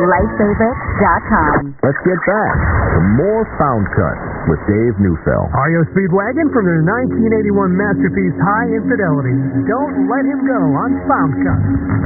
MyLifeSaver.com. Let's get back to more Found Cut with Dave Neufeld. REO Speedwagon from their 1981 masterpiece High Infidelity. Don't let him go on Found Cut.